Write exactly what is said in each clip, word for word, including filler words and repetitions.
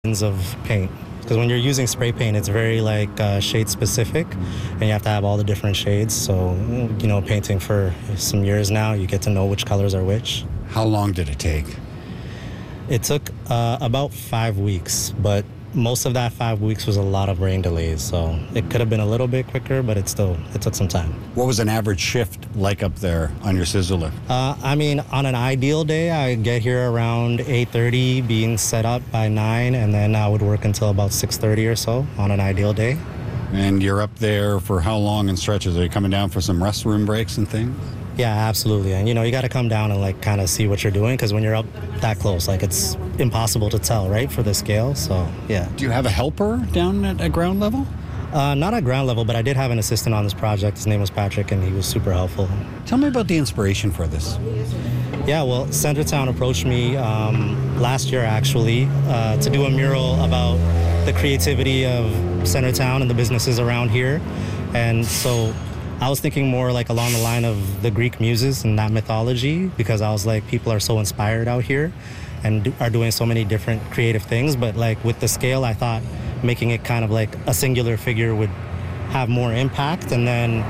of paint. Because when you're using spray paint, it's very like uh, shade specific, and you have to have all the different shades. So, you know, painting for some years now, you get to know which colors are which. How long did it take? It took uh, about five weeks, but most of that five weeks was a lot of rain delays. So it could have been a little bit quicker, but it still, it took some time. What was an average shift like up there on your scissor lift? Uh, I mean, on an ideal day, I get here around eight thirty, being set up by nine, and then I would work until about six thirty or so on an ideal day. And you're up there for how long in stretches? Are you coming down for some restroom breaks and things? Yeah, absolutely. And, you know, you got to come down and, like, kind of see what you're doing, because when you're up that close, like, it's impossible to tell, right, for the scale. So, yeah. Do you have a helper down at, at ground level? Uh, not at ground level, but I did have an assistant on this project. His name was Patrick, and he was super helpful. Tell me about the inspiration for this. Yeah, well, Centertown approached me um, last year, actually, uh, to do a mural about the creativity of Centertown and the businesses around here. And so I was thinking more like along the line of the Greek muses and that mythology, because I was like, people are so inspired out here and do, are doing so many different creative things. But like with the scale, I thought making it kind of like a singular figure would have more impact. And then,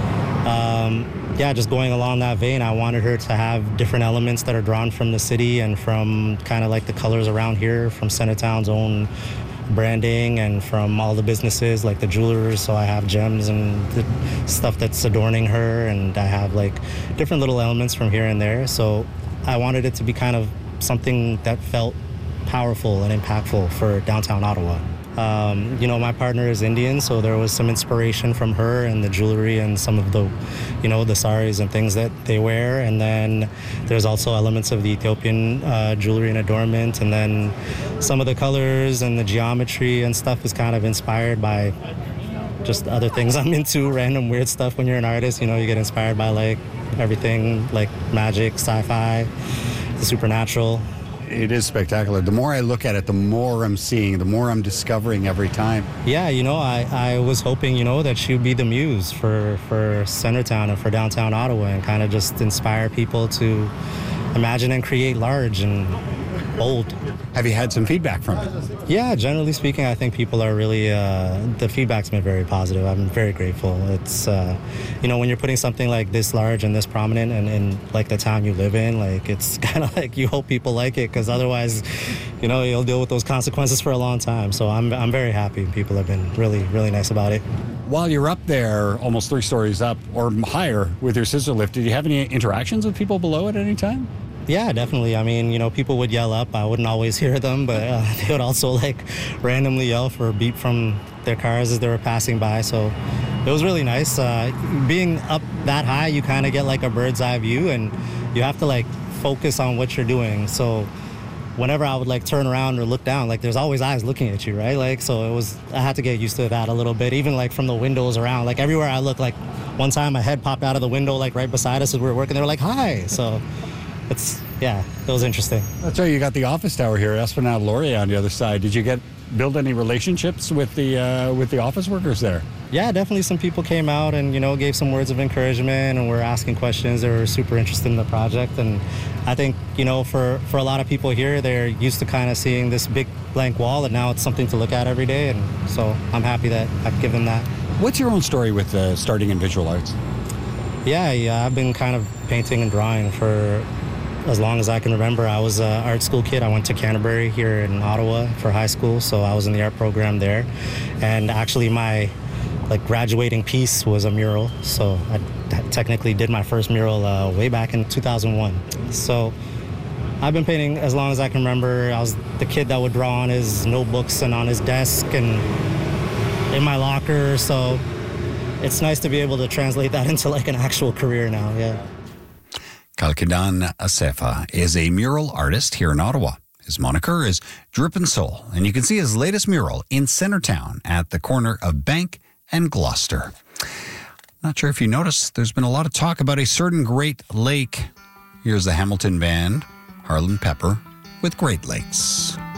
um, yeah, just going along that vein, I wanted her to have different elements that are drawn from the city and from kind of like the colors around here, from Centertown's own branding and from all the businesses like the jewelers. So I have gems and the stuff that's adorning her, and I have like different little elements from here and there. So I wanted it to be kind of something that felt powerful and impactful for downtown Ottawa. Um, you know, my partner is Indian, so there was some inspiration from her and the jewelry and some of the, you know, the saris and things that they wear. And then there's also elements of the Ethiopian uh, jewelry and adornment. And then some of the colors and the geometry and stuff is kind of inspired by just other things I'm into, random weird stuff. When you're an artist, you know, you get inspired by like everything, like magic, sci-fi, the supernatural. It is spectacular. The more I look at it, the more I'm seeing, the more I'm discovering every time. Yeah, you know, I, I was hoping, you know, that she would be the muse for, for Centertown and for downtown Ottawa, and kind of just inspire people to imagine and create large and bold. Have you had some feedback from it? Yeah, generally speaking, I think people are really, uh, the feedback's been very positive. I'm very grateful. It's, uh, you know, when you're putting something like this large and this prominent and in like the town you live in, like it's kind of like you hope people like it, because otherwise, you know, you'll deal with those consequences for a long time. So I'm, I'm very happy. People have been really, really nice about it. While you're up there, almost three stories up or higher with your scissor lift, did you have any interactions with people below at any time? Yeah, definitely. I mean, you know, people would yell up. I wouldn't always hear them, but uh, they would also like randomly yell for a beep from their cars as they were passing by. So it was really nice. Uh, being up that high, you kind of get like a bird's eye view, and you have to like focus on what you're doing. So whenever I would like turn around or look down, like there's always eyes looking at you, right? Like, so it was, I had to get used to that a little bit, even like from the windows around, like everywhere I look. Like one time my head popped out of the window, like right beside us as we were working. They were like, hi. So it's, yeah, it was interesting. That's right. You got the office tower here, Esplanade Laurier on the other side. Did you get build any relationships with the uh, with the office workers there? Yeah, definitely. Some people came out and, you know, gave some words of encouragement and were asking questions. They were super interested in the project. And I think, you know, for, for a lot of people here, they're used to kind of seeing this big blank wall, and now it's something to look at every day. And so I'm happy that I've given that. What's your own story with uh, starting in visual arts? Yeah, yeah, I've been kind of painting and drawing for as long as I can remember. I was an art school kid. I went to Canterbury here in Ottawa for high school, so I was in the art program there. And actually my like graduating piece was a mural, so I technically did my first mural uh, way back in two thousand one. So I've been painting as long as I can remember. I was the kid that would draw on his notebooks and on his desk and in my locker, so it's nice to be able to translate that into like an actual career now, yeah. Kalkidan Asefa is a mural artist here in Ottawa. His moniker is Drippin' Soul, and you can see his latest mural in Centertown at the corner of Bank and Gloucester. Not sure if you noticed, there's been a lot of talk about a certain Great Lake. Here's the Hamilton Band, Harlan Pepper with Great Lakes.